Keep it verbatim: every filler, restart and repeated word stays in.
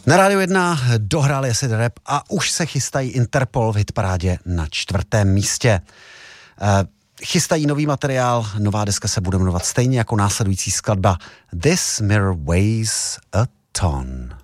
Na Rádiu jedna dohráli Acid Rap a už se chystají Interpol v hitparádě na čtvrtém místě. Chystají nový materiál, nová deska se bude jmenovat stejně jako následující skladba This Mirror Weighs a Ton.